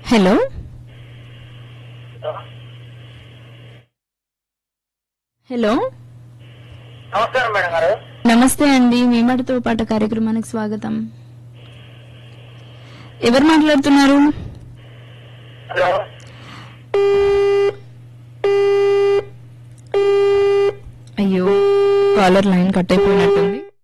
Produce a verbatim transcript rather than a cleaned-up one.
Hello hello నమస్కారం madam గారు. నమస్తే అండి, మీ మాటతో పాట కార్యక్రమానికి స్వాగతం. ఎవరు మాట్లాడుతున్నారు? హలో అయ్యో, కాలర్ లైన్ కట్ అయిపోయినట్టుంది.